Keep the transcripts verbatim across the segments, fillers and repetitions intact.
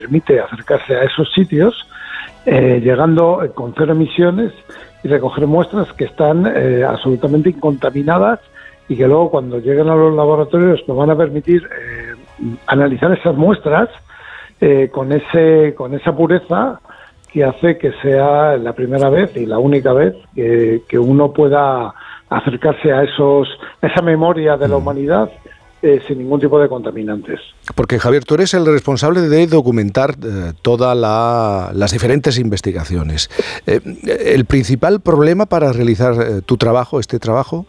permite acercarse a esos sitios, eh, llegando con cero emisiones y recoger muestras que están eh, absolutamente incontaminadas y que luego cuando lleguen a los laboratorios nos van a permitir eh, analizar esas muestras eh, con ese con esa pureza que hace que sea la primera vez y la única vez que, que uno pueda acercarse a esos a esa memoria de la humanidad eh, sin ningún tipo de contaminantes. Porque, Javier, tú eres el responsable de documentar eh, todas la, las diferentes investigaciones. Eh, ¿El principal problema para realizar eh, tu trabajo, este trabajo?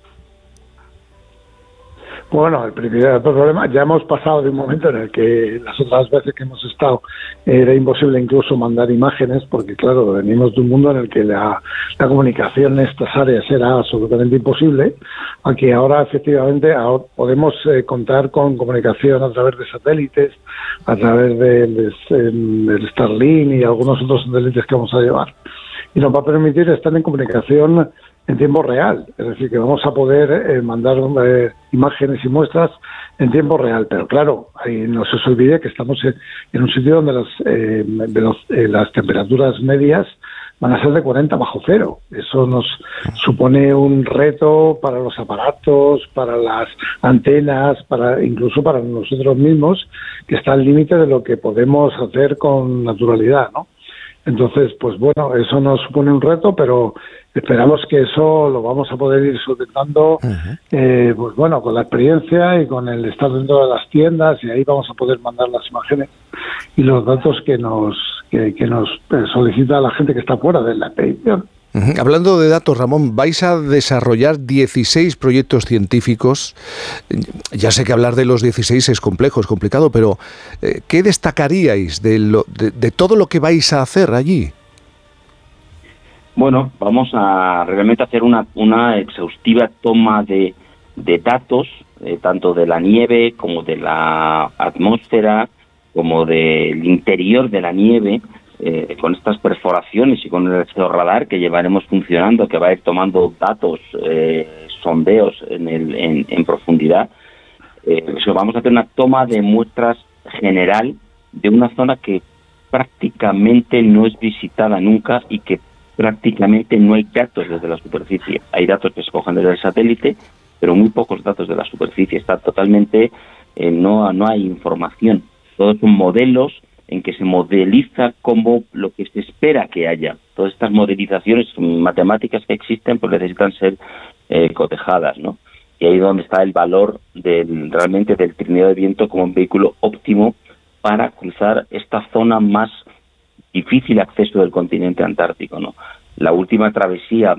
Bueno, el primer problema, ya hemos pasado de un momento en el que las otras veces que hemos estado era imposible incluso mandar imágenes, porque claro, venimos de un mundo en el que la, la comunicación en estas áreas era absolutamente imposible, aquí ahora efectivamente ahora podemos eh, contar con comunicación a través de satélites, a través del de, de Starlink y algunos otros satélites que vamos a llevar, y nos va a permitir estar en comunicación en tiempo real, es decir, que vamos a poder eh, mandar eh, imágenes y muestras en tiempo real, pero claro, ahí no se os olvide que estamos en, en un sitio donde las, eh, de los, eh, las temperaturas medias van a ser de cuarenta bajo cero. Eso nos supone un reto para los aparatos, para las antenas, para incluso para nosotros mismos, que está al límite de lo que podemos hacer con naturalidad, ¿no? Entonces, pues bueno, eso nos supone un reto, pero esperamos que eso lo vamos a poder ir solventando, uh-huh. eh, pues bueno, con la experiencia y con el estar dentro de las tiendas, y ahí vamos a poder mandar las imágenes y los datos que nos que, que nos solicita la gente que está fuera de la expedición. Uh-huh. Hablando de datos, Ramón, vais a desarrollar dieciséis proyectos científicos. Ya sé que hablar de los dieciséis es complejo, es complicado, pero eh, ¿qué destacaríais de, lo, de, de todo lo que vais a hacer allí? Bueno, vamos a realmente hacer una, una exhaustiva toma de, de datos, eh, tanto de la nieve como de la atmósfera, como del interior de la nieve, eh, con estas perforaciones y con el georradar que llevaremos funcionando, que va a ir tomando datos, eh, sondeos en, el, en, en profundidad. Eh, eso, vamos a hacer una toma de muestras general de una zona que prácticamente no es visitada nunca y que prácticamente no hay datos desde la superficie. Hay datos que se cogen desde el satélite, pero muy pocos datos de la superficie. Está totalmente, eh, no, no hay información. Todos son modelos en que se modeliza como lo que se espera que haya. Todas estas modelizaciones matemáticas que existen pues necesitan ser eh, cotejadas, ¿no? Y ahí es donde está el valor del, realmente del trineo de viento como un vehículo óptimo para cruzar esta zona más difícil acceso del continente antártico, ¿no? La última travesía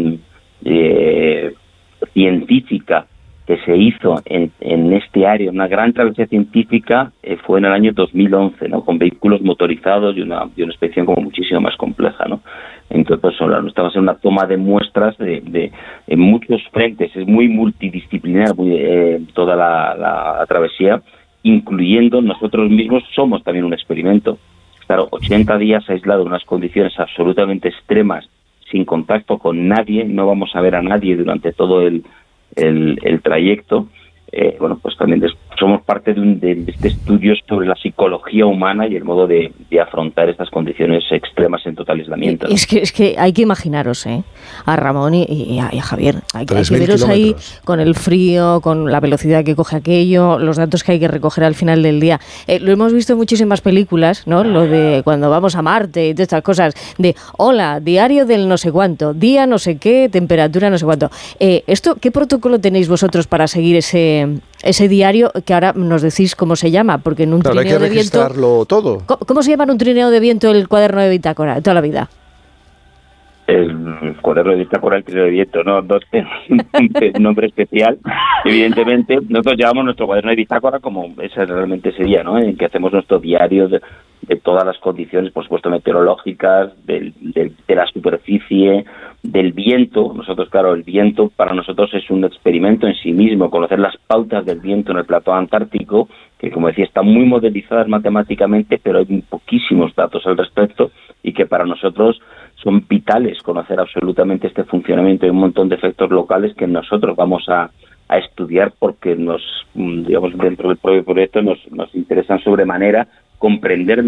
eh, científica que se hizo en, en este área, una gran travesía científica, eh, fue en el año dos mil once, ¿no? Con vehículos motorizados y una, y una expedición como muchísimo más compleja, ¿no? Entonces, pues, ahora estamos en una toma de muestras de, de en muchos frentes, es muy multidisciplinar muy, eh, toda la, la, la travesía, incluyendo nosotros mismos somos también un experimento. Claro, ochenta días aislados en unas condiciones absolutamente extremas, sin contacto con nadie, no vamos a ver a nadie durante todo el, el, el trayecto. Eh, bueno, pues también des, somos parte de, un, de, de este estudio sobre la psicología humana y el modo de, de afrontar estas condiciones extremas en total aislamiento, ¿no? Es que, es que hay que imaginaros, ¿eh? A Ramón y, y, a, y a Javier. Hay, hay que veros ahí con el frío, con la velocidad que coge aquello, los datos que hay que recoger al final del día. Eh, lo hemos visto en muchísimas películas, ¿no? Lo de cuando vamos a Marte y todas estas cosas de, hola, diario del no sé cuánto, día no sé qué, temperatura no sé cuánto. Eh, esto, ¿qué protocolo tenéis vosotros para seguir ese ese diario que ahora nos decís cómo se llama? Porque en un claro, trineo hay que de viento... registrarlo todo. ¿Cómo, ¿Cómo se llama en un trineo de viento el cuaderno de bitácora de toda la vida? El cuaderno de bitácora, el trineo de viento, no, no tiene un nombre especial. Evidentemente, nosotros llevamos nuestro cuaderno de bitácora como ese realmente sería, ¿no? En que hacemos nuestro diario de, de todas las condiciones, por supuesto, meteorológicas, del, del, de la superficie, del viento. Nosotros, claro, el viento para nosotros es un experimento en sí mismo, conocer las pautas del viento en el plató antártico, que como decía, están muy modelizadas matemáticamente, pero hay poquísimos datos al respecto y que para nosotros son vitales conocer absolutamente este funcionamiento y un montón de efectos locales que nosotros vamos a, a estudiar porque nos, digamos, dentro del propio proyecto nos, nos interesan sobremanera comprender